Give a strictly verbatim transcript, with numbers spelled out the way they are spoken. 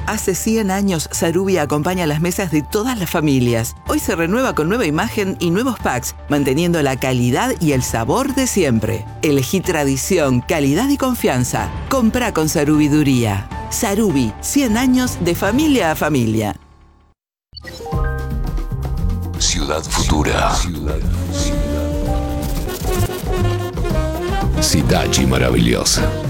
Hace cien años, Sarubia acompaña las mesas de todas las familias. Hoy se renueva con nueva imagen y nuevos packs, manteniendo la calidad y el sabor de siempre. Elegí tradición, calidad y confianza. Comprá con Sarubiduría. Sarubi, cien años de familia a familia. Ciudad Futura. Cidade maravilhosa.